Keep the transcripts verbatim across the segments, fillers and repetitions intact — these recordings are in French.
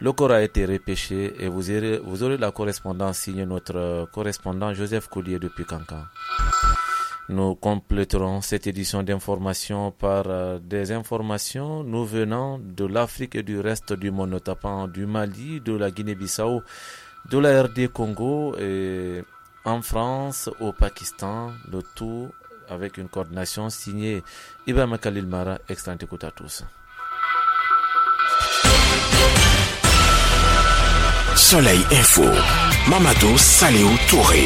Le corps a été repêché et vous aurez, vous aurez la correspondance signée notre correspondant Joseph Coulier depuis Cancan. Nous compléterons cette édition d'information par euh, des informations nous venant de l'Afrique et du reste du monde, notamment du Mali, de la Guinée-Bissau, de la R D Congo et en France, au Pakistan, le tout avec une coordination signée Ibrahim Khalil Mara. Excellente écoute à tous. Soleil Info, Mamadou Saléou Touré.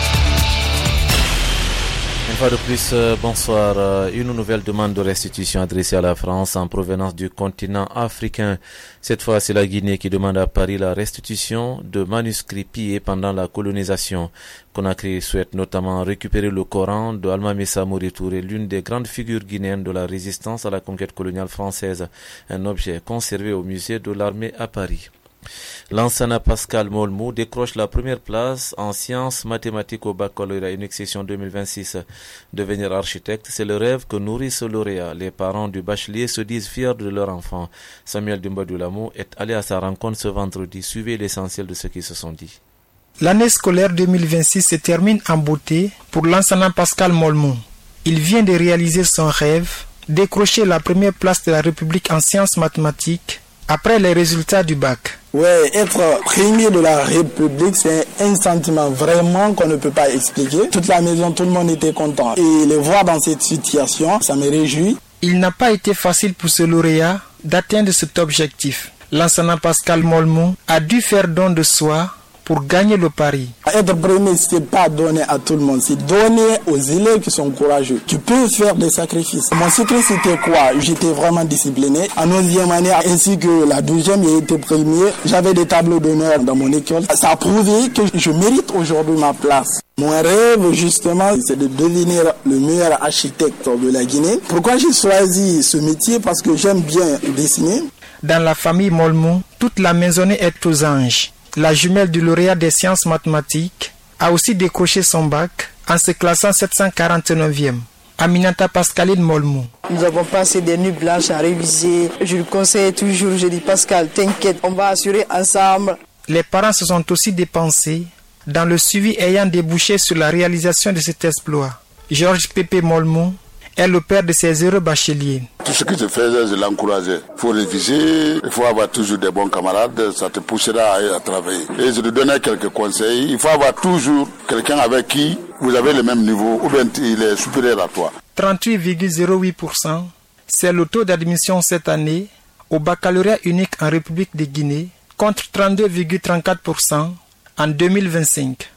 Une fois de plus, euh, bonsoir. Euh, une nouvelle demande de restitution adressée à la France en provenance du continent africain. Cette fois, c'est la Guinée qui demande à Paris la restitution de manuscrits pillés pendant la colonisation. Conakry souhaite notamment récupérer le Coran de Alma Messa Mori Touré, l'une des grandes figures guinéennes de la résistance à la conquête coloniale française. Un objet conservé au musée de l'armée à Paris. Lansana Pascal Molmou décroche la première place en sciences mathématiques au baccalauréat Unique Session deux mille vingt-six. Devenir architecte, c'est le rêve que nourrit ce lauréat. Les parents du bachelier se disent fiers de leur enfant. Samuel Dumba-Doulamou est allé à sa rencontre ce vendredi. Suivez l'essentiel de ce qu'ils se sont dit. L'année scolaire deux mille vingt-six se termine en beauté pour Lansana Pascal Molmou. Il vient de réaliser son rêve, décrocher la première place de la République en sciences mathématiques après les résultats du bac. Ouais, être premier de la République, c'est un sentiment vraiment qu'on ne peut pas expliquer. Toute la maison, tout le monde était content. Et les voir dans cette situation, ça me réjouit. Il n'a pas été facile pour ce lauréat d'atteindre cet objectif. Lansana Pascal Molmou a dû faire don de soi pour gagner le pari. Être premier, c'est pas donner à tout le monde, c'est donner aux élèves qui sont courageux, qui peuvent faire des sacrifices. Mon secret, c'était quoi? J'étais vraiment discipliné. En onzième année, ainsi que la douzième, j'ai été premier. J'avais des tableaux d'honneur dans mon école. Ça a prouvé que je mérite aujourd'hui ma place. Mon rêve, justement, c'est de devenir le meilleur architecte de la Guinée. Pourquoi j'ai choisi ce métier? Parce que j'aime bien dessiner. Dans la famille Molmou, toute la maisonnée est aux anges. La jumelle du lauréat des sciences mathématiques a aussi décroché son bac en se classant sept cent quarante-neuvième. Aminata Pascaline Molmou. Nous avons passé des nuits blanches à réviser. Je lui conseille toujours, je dis Pascal, t'inquiète, on va assurer ensemble. Les parents se sont aussi dépensés dans le suivi ayant débouché sur la réalisation de cet exploit. Georges Pépé Molmou est le père de ses heureux bacheliers. Tout ce que je faisais, je l'encourageais. Il faut réviser, il faut avoir toujours des bons camarades, ça te poussera à, à travailler. Et je lui donnais quelques conseils. Il faut avoir toujours quelqu'un avec qui vous avez le même niveau ou bien il est supérieur à toi. trente-huit virgule zéro huit pour cent, c'est le taux d'admission cette année au baccalauréat unique en République de Guinée contre trente-deux virgule trente-quatre pour cent en deux mille vingt-cinq.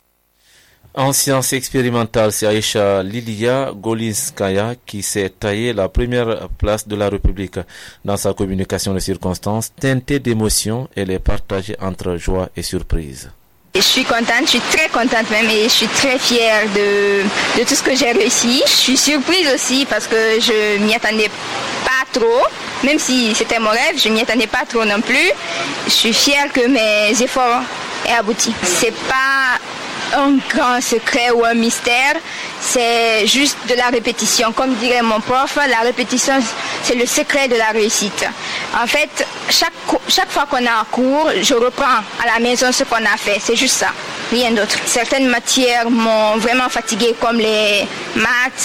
En sciences expérimentales, c'est Aïcha Lilia Golinskaya qui s'est taillée la première place de la République. Dans sa communication de circonstances, teintée d'émotion, elle est partagée entre joie et surprise. Je suis contente, je suis très contente même et je suis très fière de, de tout ce que j'ai réussi. Je suis surprise aussi parce que je m'y attendais pas trop, même si c'était mon rêve, je m'y attendais pas trop non plus. Je suis fière que mes efforts aient abouti. C'est pas un grand secret ou un mystère, c'est juste de la répétition. Comme dirait mon prof, la répétition, c'est le secret de la réussite. En fait, chaque, chaque fois qu'on a un cours, je reprends à la maison ce qu'on a fait. C'est juste ça, rien d'autre. Certaines matières m'ont vraiment fatiguée, comme les maths,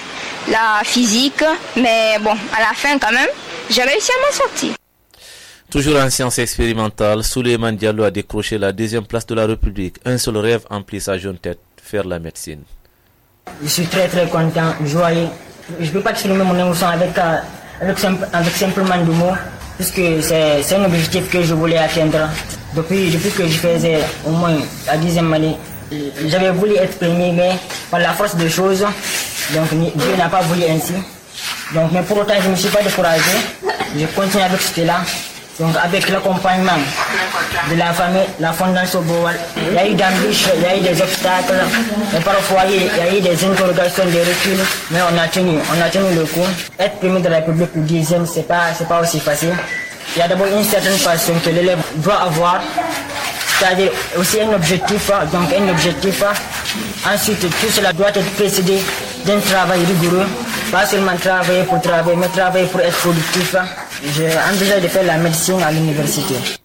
la physique, mais bon, à la fin quand même, j'ai réussi à m'en sortir. Toujours en sciences expérimentales, Souleymane Diallo a décroché la deuxième place de la République. Un seul rêve emplit sa jeune tête, faire la médecine. Je suis très très content, joyeux. Je ne peux pas exprimer mon émotion avec, avec, avec simplement deux mots, puisque c'est, c'est un objectif que je voulais atteindre. Depuis, depuis que je faisais au moins la dixième année, j'avais voulu être premier, mais par la force des choses, donc Dieu n'a pas voulu ainsi. Donc, mais pour autant, je ne me suis pas découragé. Je continue avec ce là. Donc avec l'accompagnement de la famille, la Fondation Bowal, il y a eu d'embûches, il y a eu des obstacles, et parfois il y a eu des interrogations, des reculs, mais on a tenu, on a tenu le coup. Être premier de la République, le dixième, c'est pas, c'est pas aussi facile. Il y a d'abord une certaine passion que l'élève doit avoir, c'est-à-dire aussi un objectif, donc un objectif. Ensuite, tout cela doit être précédé d'un travail rigoureux, pas seulement travailler pour travailler, mais travailler pour être productif. J'ai envisagé de faire la médecine à l'université.